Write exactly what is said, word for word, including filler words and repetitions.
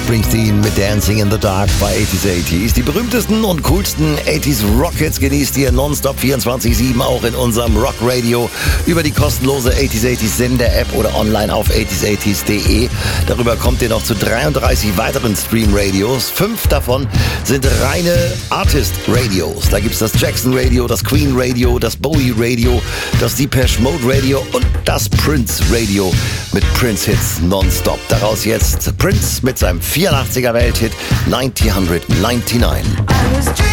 Springsteen mit Dancing in the Dark bei achtziger achtziger. Die berühmtesten und coolsten achtziger Rockets genießt ihr nonstop vierundzwanzig sieben auch in unserem Rock Radio über die kostenlose achtziger achtziger Sender-App oder online auf achtziger achtziger punkt de. Darüber kommt ihr noch zu dreiunddreißig weiteren Stream-Radios. Fünf davon sind reine Artist-Radios. Da gibt's das Jackson Radio, das Queen Radio, das Bowie Radio, das Depeche Mode Radio und das Prince Radio mit Prince-Hits nonstop. Daraus jetzt Prince mit seinem vierundachtziger Welthit neunzehn neunundneunzig.